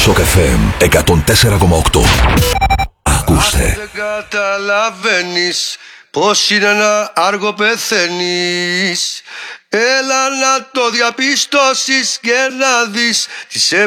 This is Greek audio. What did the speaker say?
Shock FM 104,8. Ακούστε. Δεν καταλαβαίνεις πως είναι να άργο πεθαίνεις. Έλα να το διαπιστώσεις και να δεις τις